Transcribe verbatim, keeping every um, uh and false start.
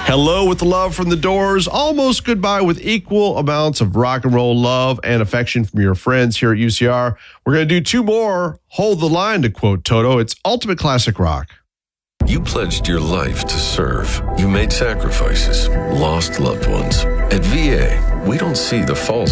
Hello with the love from the Doors. Almost goodbye with equal amounts of rock and roll love and affection from your friends here at U C R. We're going to do two more. Hold the line, to quote Toto. It's ultimate classic rock. You pledged your life to serve. You made sacrifices, lost loved ones. At V A, we don't see the falls